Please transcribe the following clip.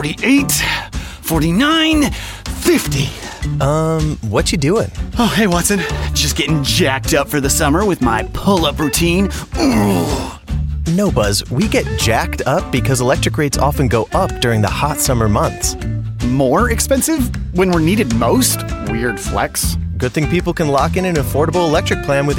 48, 49, 50. What you doing? Oh, hey, Watson. Just getting jacked up for the summer with my pull-up routine. Ooh. No, Buzz, we get jacked up because electric rates often go up during the hot summer months. More expensive when we're needed most? Weird flex. Good thing people can lock in an affordable electric plan with